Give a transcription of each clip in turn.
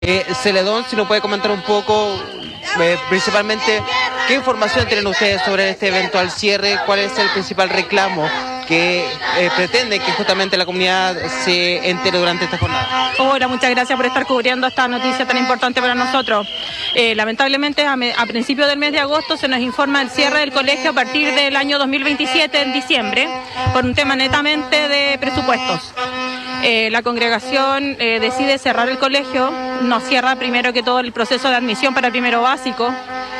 Celedón, si nos puede comentar un poco, principalmente, ¿qué información tienen ustedes sobre este eventual cierre? ¿Cuál es el principal reclamo que pretende que justamente la comunidad se entere durante esta jornada? Hola, muchas gracias por estar cubriendo esta noticia tan importante para nosotros. Lamentablemente, a principios del mes de agosto se nos informa del cierre del colegio a partir del año 2027, en diciembre, por un tema netamente de presupuestos. La congregación decide cerrar el colegio, nos cierra primero que todo el proceso de admisión para primero básico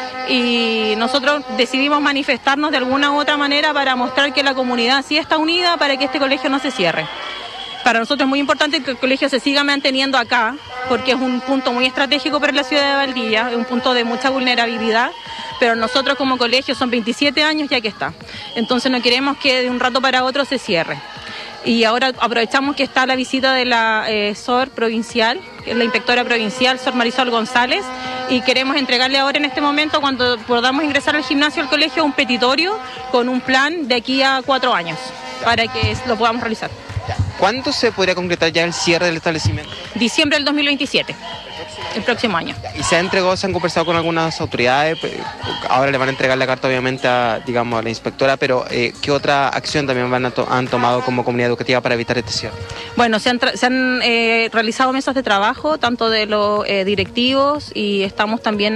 y nosotros decidimos manifestarnos de alguna u otra manera para mostrar que la comunidad sí está unida para que este colegio no se cierre. Para nosotros es muy importante que el colegio se siga manteniendo acá, porque es un punto muy estratégico para la ciudad de Valdivia, es un punto de mucha vulnerabilidad, pero nosotros como colegio son 27 años ya que está. Entonces no queremos que de un rato para otro se cierre. Y ahora aprovechamos que está la visita de la SOR provincial, que es la inspectora provincial, SOR Marisol González, y queremos entregarle ahora en este momento, cuando podamos ingresar al gimnasio del colegio, un petitorio con un plan de aquí a 4 años, para que lo podamos realizar. ¿Cuándo se podría concretar ya el cierre del establecimiento? Diciembre del 2027. El próximo año. ¿Y se han conversado con algunas autoridades? Ahora le van a entregar la carta obviamente a la inspectora, pero ¿qué otra acción también han tomado como comunidad educativa para evitar este cierre? Bueno, se han realizado mesas de trabajo, tanto de los directivos, y estamos también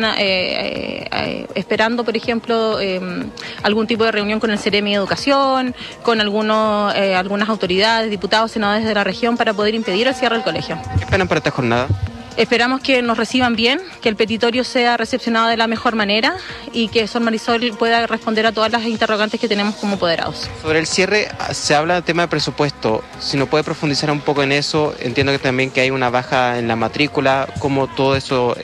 esperando, por ejemplo, algún tipo de reunión con el Ceremi de Educación, con algunas autoridades, diputados, senadores de la región, para poder impedir el cierre del colegio. ¿Qué esperan para esta jornada? Esperamos que nos reciban bien, que el petitorio sea recepcionado de la mejor manera y que Sor Marisol pueda responder a todas las interrogantes que tenemos como apoderados. Sobre el cierre, se habla del tema de presupuesto. Si nos puede profundizar un poco en eso, entiendo que también que hay una baja en la matrícula, cómo todo eso,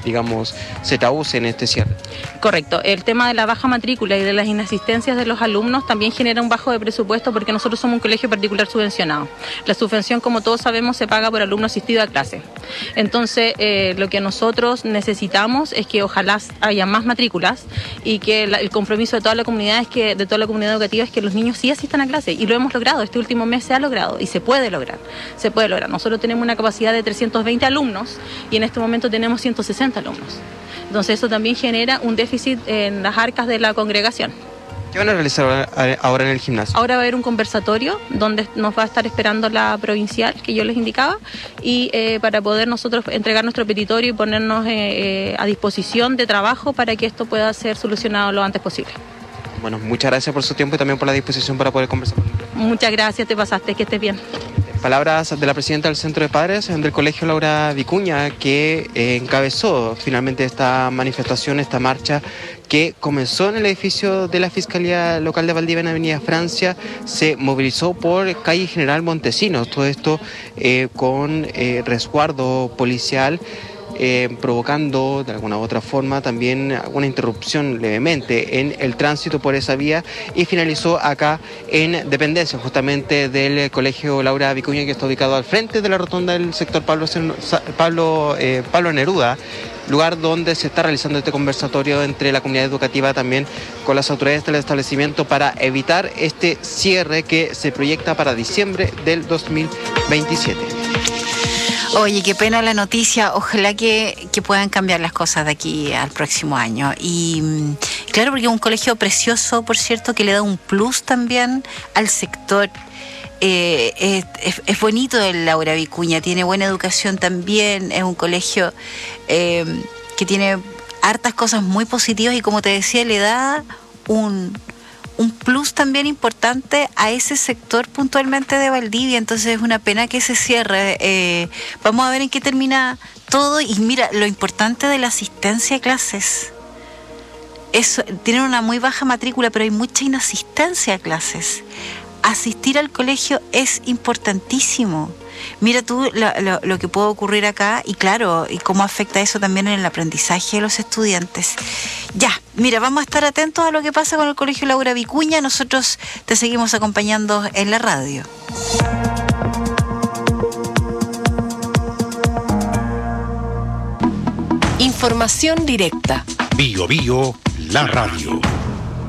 se traduce en este cierre. Correcto. El tema de la baja matrícula y de las inasistencias de los alumnos también genera un bajo de presupuesto, porque nosotros somos un colegio particular subvencionado. La subvención, como todos sabemos, se paga por alumno asistido a clase. Entonces, lo que nosotros necesitamos es que ojalá haya más matrículas y que el compromiso de toda la comunidad educativa es que los niños sí asistan a clase, y lo hemos logrado. Este último mes se ha logrado y se puede lograr. Nosotros tenemos una capacidad de 320 alumnos y en este momento tenemos 160 alumnos. Entonces eso también genera un déficit en las arcas de la congregación. ¿Qué van a realizar ahora en el gimnasio? Ahora va a haber un conversatorio donde nos va a estar esperando la provincial que yo les indicaba, y para poder nosotros entregar nuestro petitorio y ponernos a disposición de trabajo para que esto pueda ser solucionado lo antes posible. Bueno, muchas gracias por su tiempo y también por la disposición para poder conversar. Muchas gracias, te pasaste, que estés bien. Palabras de la presidenta del Centro de Padres del Colegio Laura Vicuña, que encabezó finalmente esta manifestación, esta marcha que comenzó en el edificio de la Fiscalía Local de Valdivia en Avenida Francia, se movilizó por calle General Montesinos, todo esto con resguardo policial, provocando de alguna u otra forma también una interrupción levemente en el tránsito por esa vía, y finalizó acá en dependencia justamente del Colegio Laura Vicuña, que está ubicado al frente de la rotonda del sector Pablo Neruda, lugar donde se está realizando este conversatorio entre la comunidad educativa también con las autoridades del establecimiento para evitar este cierre que se proyecta para diciembre del 2027. Oye, qué pena la noticia. Ojalá que puedan cambiar las cosas de aquí al próximo año. Y claro, porque es un colegio precioso, por cierto, que le da un plus también al sector. Es bonito el Laura Vicuña, tiene buena educación también, es un colegio que tiene hartas cosas muy positivas y, como te decía, le da un plus también importante a ese sector puntualmente de Valdivia. Entonces es una pena que se cierre. Vamos a ver en qué termina todo. Y mira, lo importante de la asistencia a clases. Tienen una muy baja matrícula, pero hay mucha inasistencia a clases. Asistir al colegio es importantísimo. Mira tú lo que puede ocurrir acá, y claro, y cómo afecta eso también en el aprendizaje de los estudiantes. Ya, mira, vamos a estar atentos a lo que pasa con el Colegio Laura Vicuña. Nosotros te seguimos acompañando en la radio. Información directa. Bio, la radio.